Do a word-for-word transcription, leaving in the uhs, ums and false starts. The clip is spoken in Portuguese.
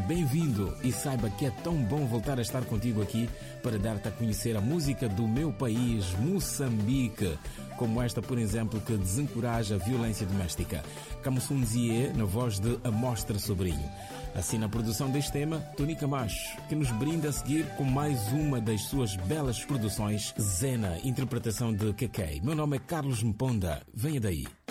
bem-vindo e saiba que é tão bom voltar a estar contigo aqui para dar-te a conhecer a música do meu país, Moçambique, como esta, por exemplo, que desencoraja a violência doméstica. Camusunzie, na voz de Amostra Sobrinho. Assim, na produção deste tema, Tony Camacho, que nos brinda a seguir com mais uma das suas belas produções, Zena, interpretação de Kekei. Meu nome é Carlos Mponda. Venha daí.